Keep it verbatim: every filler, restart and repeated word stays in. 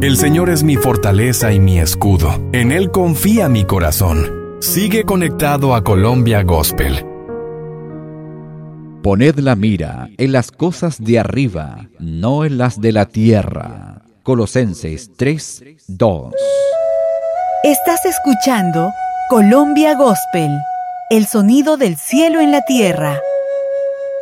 El Señor es mi fortaleza y mi escudo. En Él confía mi corazón. Sigue conectado a Colombia Gospel. Poned la mira en las cosas de arriba, no en las de la tierra. Colosenses tres, dos. Estás escuchando Colombia Gospel, el sonido del cielo en la tierra.